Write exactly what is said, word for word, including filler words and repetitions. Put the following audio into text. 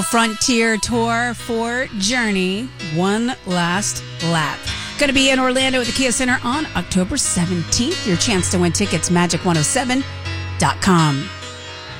Frontier Tour for Journey, One Last Lap. Going to be in Orlando at the Kia Center on October seventeenth. Your chance to win tickets, magic one oh seven dot com.